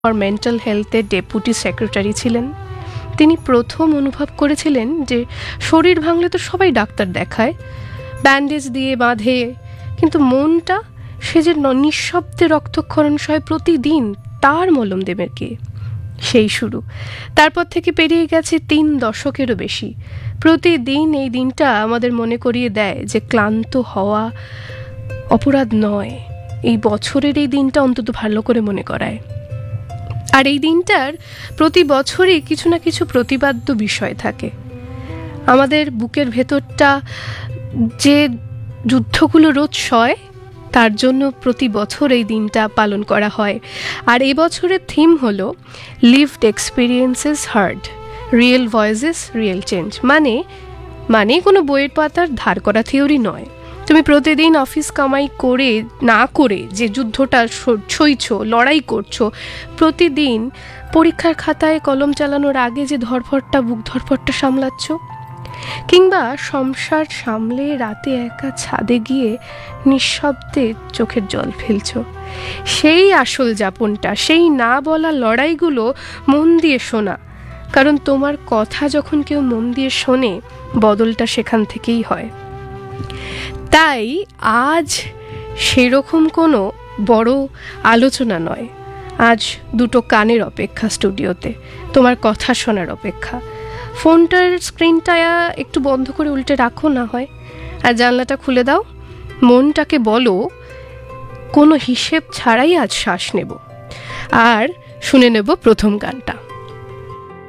For mental হেলথের deputy secretary ছিলেন। তিনি প্রথম অনুভব করেছিলেন যে শরীর ভাঙলে তো সবাই ডাক্তার দেখায়, ব্যান্ডেজ দিয়ে বাঁধে, কিন্তু মনটা, সে যে নিঃশব্দে রক্তক্ষরণ সয় প্রতিদিন, তার মলম দেবে কে? সেই শুরু। তারপর থেকে পেরিয়ে গেছে 3 দশকেরও বেশি। প্রতিদিন এই দিনটা আমাদের মনে করিয়ে দেয় যে ক্লান্ত হওয়া অপরাধ নয়। এই বছরের এই দিনটা অন্তত ভালো করে মনে করায়। আর এই দিনটার প্রতি বছরই কিছু না কিছু প্রতিপাদ্য বিষয় থাকে। আমাদের বুকের ভেতরটা যে যুদ্ধগুলো রোজ সয়, তার জন্য প্রতি বছর এই দিনটা পালন করা হয়। আর এই বছরের থিম হলো lived experiences hard, real voices real change. মানে কোনো বইয়ের পাতার ধার করা থিওরি নয়। তুমি প্রতিদিন অফিস কামাই করে না করে যে যুদ্ধটা সইছ, লড়াই করছো, প্রতিদিন পরীক্ষার খাতায় কলম চালানোর আগে যে বুক ধরফরটা সামলাচ্ছ, কিংবা সংসার সামলে রাতে একা ছাদে গিয়ে নিঃশব্দে চোখের জল ফেলছ, সেই আসল যাপনটা, সেই না বলা লড়াইগুলো মন দিয়ে শোনা। কারণ তোমার কথা যখন কেউ মন দিয়ে শোনে, বদলটা সেখান থেকেই হয়। তাই আজ সেরকম কোনো বড় আলোচনা নয়, আজ দুটো কানের অপেক্ষা স্টুডিওতে, তোমার কথা শোনার অপেক্ষা। ফোনটার স্ক্রিনটা একটু বন্ধ করে উল্টে রাখো না হয়, আর জানলাটা খুলে দাও। মনটাকে বলো কোনো হিসেব ছাড়াই আজ শ্বাস নেব, আর শুনে নেব প্রথম গানটা।